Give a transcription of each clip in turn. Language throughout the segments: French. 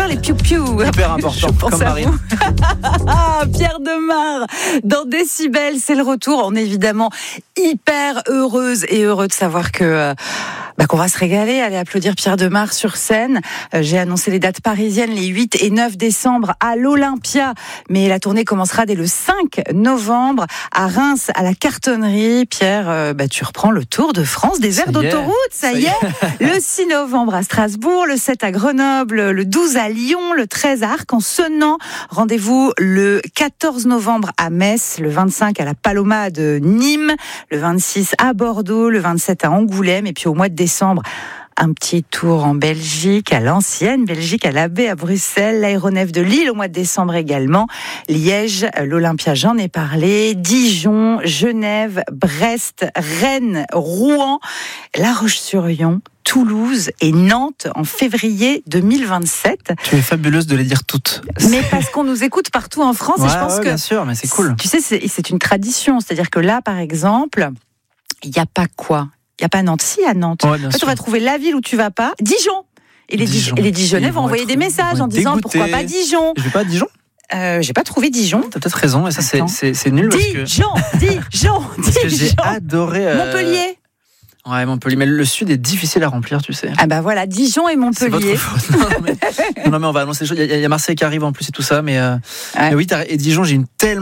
faire les piou-piou. Hyper important, comme Marine. Pierre Demar, dans Décibel, c'est le retour. On est évidemment hyper heureuse et heureux de savoir que... qu'on va se régaler, aller applaudir Pierre Demar sur scène. J'ai annoncé les dates parisiennes les 8 et 9 décembre à l'Olympia, mais la tournée commencera dès le 5 novembre à Reims, à la Cartonnerie. Pierre, tu reprends le tour de France des aires d'autoroute, ça y est. Le 6 novembre à Strasbourg, le 7 à Grenoble, le 12 à Lyon, le 13 à Arc-en-Senans. Rendez-vous le 14 novembre à Metz, le 25 à la Paloma de Nîmes, le 26 à Bordeaux, le 27 à Angoulême, et puis au mois de décembre, un petit tour en Belgique, à l'ancienne Belgique, à la baie, à Bruxelles, l'aéronef de Lille au mois de décembre également, Liège, l'Olympia, j'en ai parlé, Dijon, Genève, Brest, Rennes, Rouen, La Roche-sur-Yon, Toulouse et Nantes en février 2027. Tu es fabuleuse de les dire toutes. Mais parce qu'on nous écoute partout en France, et je pense que... bien sûr, mais c'est cool. Tu sais, c'est une tradition, c'est-à-dire que là, par exemple, il n'y a pas quoi ? Il n'y a pas Nantes. Si, à Nantes. Ouais, en fait, on va trouver la ville où tu vas pas. Dijon. Et les Dijonnais vont envoyer des messages en disant pourquoi pas Dijon. Je vais pas à Dijon. J'ai pas trouvé Dijon. T'as peut-être raison, et ça c'est nul. Dijon. Parce que j'ai adoré. Montpellier. Ouais, Montpellier, mais le sud est difficile à remplir, tu sais. Ah voilà, Dijon et Montpellier. C'est votre faute. Non, mais on va annoncer les choses. Il y a Marseille qui arrive en plus et tout ça, mais oui, et Dijon, j'ai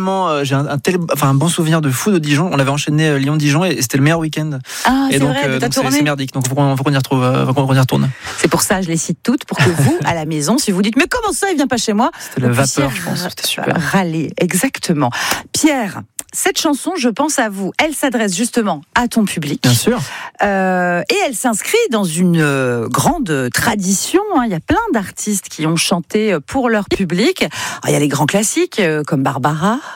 un bon souvenir de fou de Dijon. On avait enchaîné Lyon-Dijon et c'était le meilleur week-end. Ah, et c'est donc, vrai, t'as tourné. C'est merdique, donc faut qu'on y retourne. C'est pour ça, je les cite toutes, pour que vous, à la maison, si vous dites, mais comment ça, il vient pas chez moi? C'était la vapeur, je pense, c'était super. Râler, exactement. Pierre, cette chanson, je pense à vous, elle s'adresse justement à ton public. Bien sûr. Et elle s'inscrit dans une grande tradition. Il y a plein d'artistes qui ont chanté pour leur public. Alors, il y a les grands classiques comme Barbara,